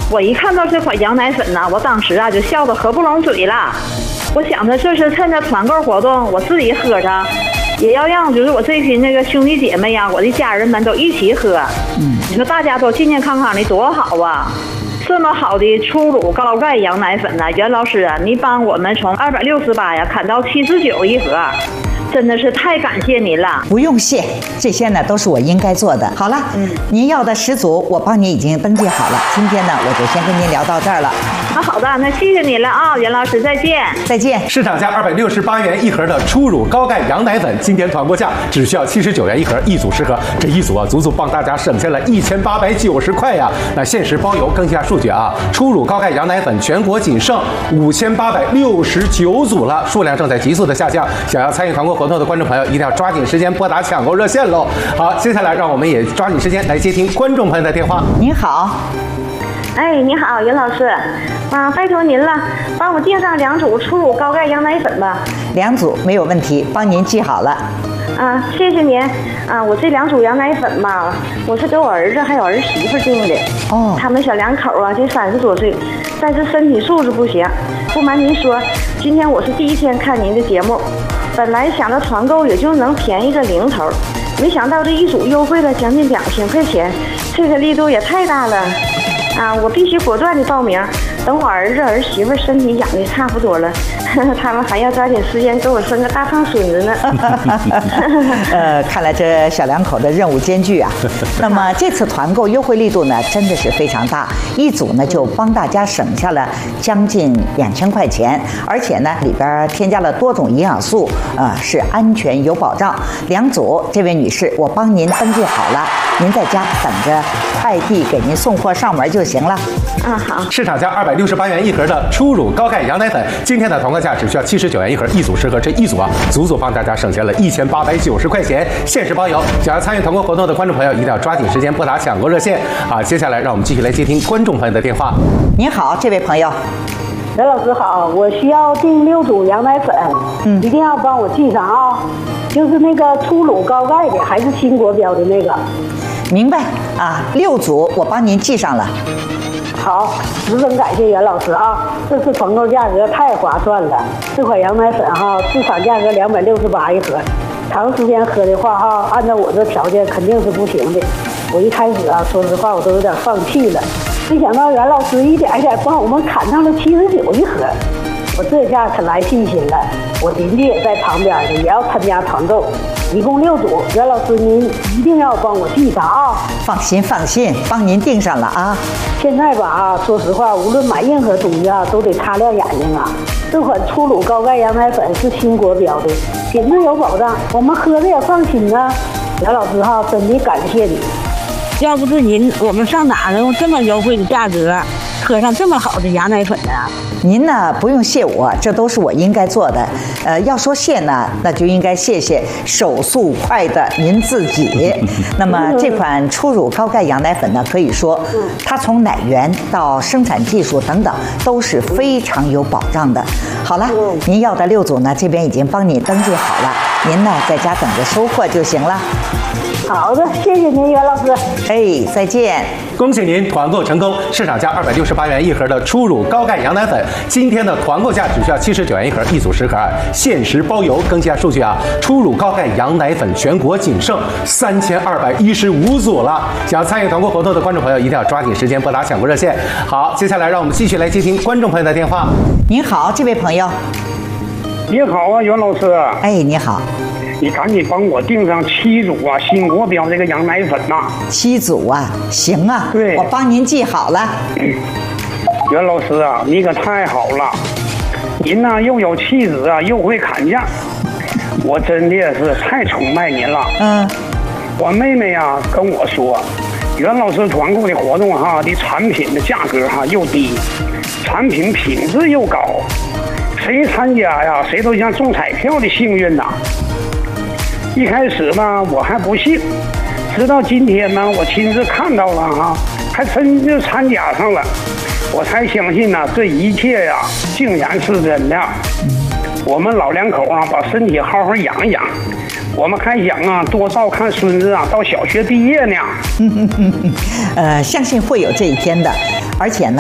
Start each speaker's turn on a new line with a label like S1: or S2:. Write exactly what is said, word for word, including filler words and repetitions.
S1: 我一看到这款羊奶粉呢，我当时啊就笑得合不拢嘴了。我想着这是趁着团购活动，我自己喝着，也要让就是我这群那个兄弟姐妹呀、啊，我的家人们都一起喝。嗯，你说大家都健健康康的多好啊！这么好的初乳高钙羊奶粉呢、啊，袁老师啊，你帮我们从二百六十八呀砍到七十九一盒。真的是太感谢您了，
S2: 不用谢，这些呢都是我应该做的。好了，嗯，您要的十组我帮您已经登记好了，今天呢我就先跟您聊到这儿了。
S1: 那好的，那谢谢您了啊，袁老师，再见，
S2: 再见。
S3: 市场价二百六十八元一盒的初乳高钙羊奶粉，今天团购价只需要七十九元一盒，一组十盒，这一组啊足足帮大家省下了一千八百九十块呀。那限时包邮，更新下数据啊，初乳高钙羊奶粉全国仅剩五千八百六十九组了，数量正在急速的下降。想要参与团购活动的观众朋友一定要抓紧时间拨打抢购热线喽！好，接下来让我们也抓紧时间来接听观众朋友的电话。
S2: 您好，
S1: 哎，你好，袁老师，啊，拜托您了，帮我订上两组初乳高钙羊奶粉吧。
S2: 两组没有问题，帮您记好了。
S1: 啊，谢谢您。啊，我这两组羊奶粉嘛，我是给我儿子还有儿媳妇订的。哦，他们小两口啊，这三十多岁，但是身体素质不行。不瞒您说，今天我是第一天看您的节目。本来想着团购也就能便宜个零头，没想到这一组优惠了将近两千块钱，这个力度也太大了啊！我必须果断的报名，等我儿子儿媳妇身体养的差不多了，呵呵他们还要抓紧时间给我生个大胖孙子呢。
S2: 呃，看来这小两口的任务艰巨啊。那么这次团购优惠力度呢，真的是非常大，一组呢就帮大家省下了将近两千块钱，而且呢里边添加了多种营养素，呃，是安全有保障。两组，这位女士，我帮您登记好了，您在家等着快递给您送货上门就行了。
S1: 啊，好。
S3: 市场价二百六十八元一盒的初乳高钙羊奶粉，今天的团购价只需要七十九元一盒，一组十盒，这一组啊，足足帮大家省下了一千八百九十块钱，限时包邮。想要参与团购活动的观众朋友，一定要抓紧时间拨打抢购热线啊！接下来让我们继续来接听观众朋友的电话。
S2: 您好，这位朋友。
S4: 袁老师好，我需要订六组羊奶粉，嗯，一定要帮我记上啊，就是那个初乳高钙的，还是新国标的那个。
S2: 明白啊，六组我帮您记上了。
S4: 好，十分感谢袁老师啊，这次团购价格太划算了，这款羊奶粉哈，市场价格两百六十八一盒，长时间喝的话哈，按照我这条件肯定是不行的。我一开始啊，说实话我都有点放弃了，没想到袁老师一点一点帮我们砍上了七十九一盒，我这下可来信心了。我邻居也在旁边的，也要参加团购，一共六组。袁老师您一定要帮我记上啊！
S2: 放心放心，帮您订上了啊。
S4: 现在吧啊，说实话，无论买任何东西啊，都得擦亮眼睛啊。这款初乳高钙羊奶粉是新国标的，品质有保障，我们喝着也放心啊。袁老师哈，真的感谢你。
S5: 要不是您，我们上哪能用这么优惠的价格喝上这么好的羊奶粉呢？
S2: 您呢不用谢我，这都是我应该做的。呃，要说谢呢，那就应该谢谢手速快的您自己。那么这款初乳高钙羊奶粉呢，可以说它从奶源到生产技术等等都是非常有保障的。好了，您要的六组呢，这边已经帮你登记好了，您呢在家等着收货就行了。
S4: 好的，谢谢您，袁老师。
S2: 哎，再见。
S3: 恭喜您团购成功！市场价二百六十八元一盒的初乳高钙羊奶粉，今天的团购价只需要七十九元一盒，一组十盒，限时包邮。更新下数据啊，初乳高钙羊奶粉全国仅剩三千二百一十五组了。想要参与团购活动的观众朋友，一定要抓紧时间拨打抢购热线。好，接下来让我们继续来接听观众朋友的电话。
S2: 您好，这位朋友。
S6: 你好啊，袁老师。
S2: 哎，你好。
S6: 你赶紧帮我订上七组啊，新国标这个羊奶粉呐、啊。
S2: 七组啊，行啊，
S6: 对，
S2: 我帮您记好了。
S6: 袁老师啊，你可太好了，您呢又有气质啊，又会砍价，我真的是太崇拜您了。嗯，我妹妹啊跟我说，袁老师团购的活动哈，的产品的价格哈又低，产品品质又高，谁参加呀，谁都像中彩票的幸运呐。一开始呢，我还不信，直到今天呢，我亲自看到了哈，还真就参加上了，我才相信呢，这一切呀，竟然是真的。我们老两口啊，把身体好好养一养，我们还想啊，多照看孙子啊，到小学毕业呢。
S2: 呃，相信会有这一天的，而且呢。